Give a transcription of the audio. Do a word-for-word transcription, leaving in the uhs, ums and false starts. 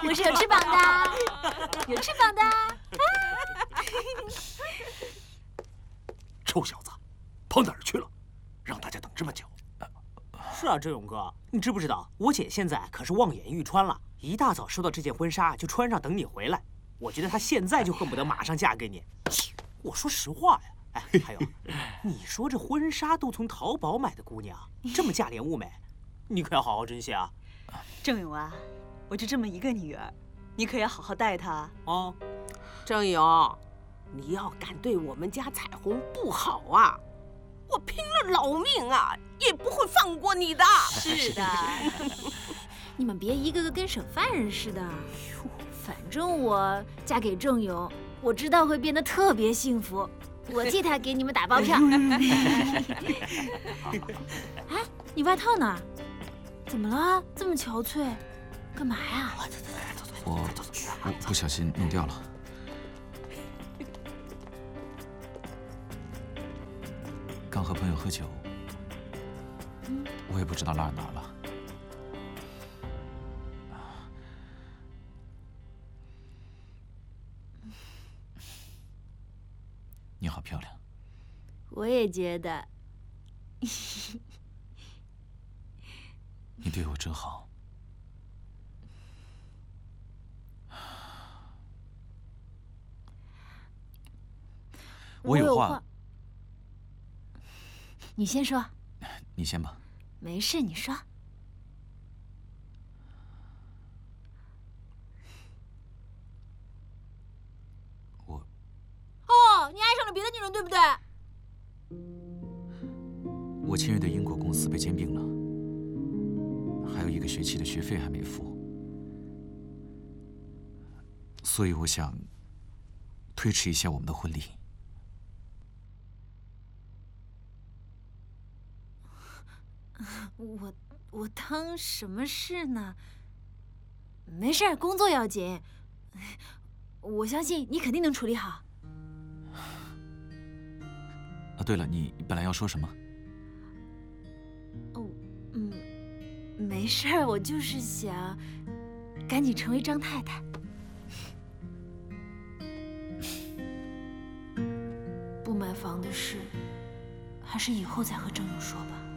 我是有翅膀的，有翅膀的。 臭小子，跑哪儿去了？让大家等这么久。 是啊，郑勇哥，你知不知道我姐现在可是望眼欲穿了，一大早收到这件婚纱就穿上等你回来。我觉得她现在就恨不得马上嫁给你。我说实话呀。 哎，还有，你说这婚纱都从淘宝买的姑娘，这么价廉物美，你可要好好珍惜啊！ 郑勇啊，我就这么一个女儿，你可要好好待她啊！ 郑勇，你要敢对我们家彩虹不好啊，我拼了老命啊，也不会放过你的。 是的，你们别一个个跟审犯人似的。反正我嫁给郑勇，我知道会变得特别幸福。 我替他给你们打包票。哎，你外套呢？怎么了？这么憔悴，干嘛呀？ 我我不小心弄掉了。刚和朋友喝酒，我也不知道落哪儿了。你好漂亮， 我也觉得。 你对我真好。我有话， 你先说。 你先吧。 没事，你说。 我。 哦，你爱上了别的女人，对不对？ 我签约的英国公司被兼并了，还有一个学期的学费还没付，所以我想推迟一下我们的婚礼。 我我当什么事呢？没事，工作要紧，我相信你肯定能处理好。 啊，对了，你本来要说什么？ 哦，嗯，没事，我就是想赶紧成为张太太。不买房的事，还是以后再和郑勇说吧。